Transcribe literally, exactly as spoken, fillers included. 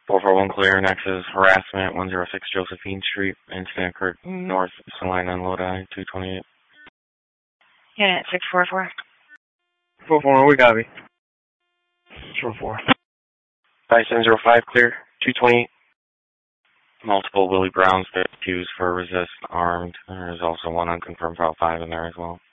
four four one clear, Nexus harassment, one oh six Josephine Street, incident occurred north Salina and Lodi, two twenty-eight. Unit six four four. four four one, we got me. four four. five seven zero five clear, two twenty-eight. Multiple Willie Browns that accused for resist armed. There's also one unconfirmed file five in there as well.